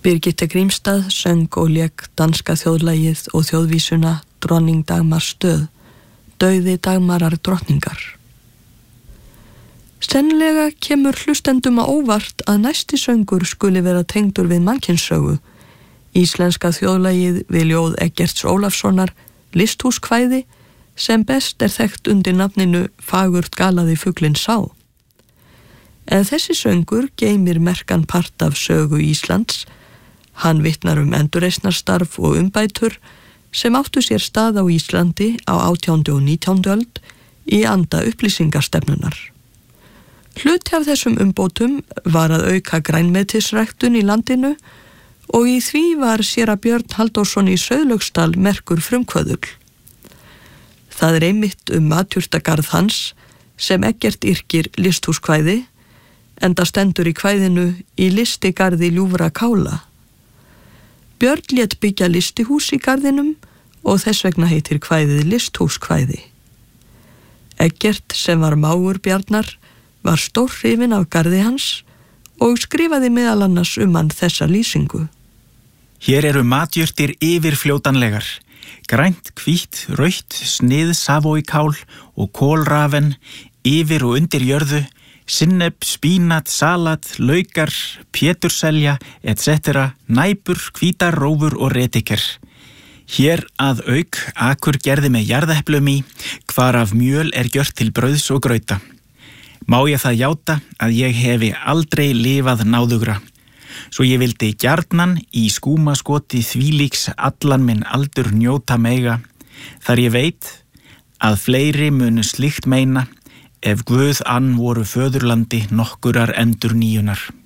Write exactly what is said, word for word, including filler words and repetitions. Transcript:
Birgitta Grímstad söng og lék danska þjóðlagið og þjóðvísuna Dronning Dagmar stöð, dauði Dagmarar drottningar. Sennilega kemur hlustendum á óvart að næsti söngur skuli vera tengdur við mannkynssögu, íslenska þjóðlagið við ljóð Eggerts Ólafssonar, Listhúskvæði, sem best er þekkt undir nafninu Fagurt galaði fuglinn sá. En þessi söngur geymir merkan part af sögu Íslands. Hann vitnar um endurreisnarstarf og umbætur sem áttu sér stað á Íslandi á átjándu og nítjándu öld í anda upplýsingarstefnunar. Hluti af þessum umbótum var að auka grænmetisræktun í landinu og í því var séra Björn Halldórsson í Sauðlauksdal merkur frumkvöðull. Það er einmitt um matjurtagarð hans sem Eggert yrkir listhúskvæði, enda stendur í kvæðinu í listigarði ljúfra kála. Björn lét byggja listihús í garðinum og þess vegna heitir kvæðið Listhúskvæði. Eggert, sem var mágur Bjarnar, var stór hrifinn af garði hans og skrifaði meðal annars um hann þessa lýsingu. Hér eru matjurtir yfirfljótanlegar, grænt, hvítt, rautt, snið, savóikál og kólrafen, yfir og undir jörðu, sinnep, spínat, salat, laukar, péturselja, et cetera, næpur, hvítar, rófur og retiker. Hér að auk akur gerði með jarðeplum í, hvar af mjöl er gjört til brauðs og grauta. Má ég það játa að ég hefi aldrei lifað náðugra, svo ég vildi gjarnan í skúmaskoti þvílíks allan minn aldur njóta mega, þar ég veit að fleiri munu slíkt meina, ef Guð ann voru föðurlandi nokkurar endur nýjunar.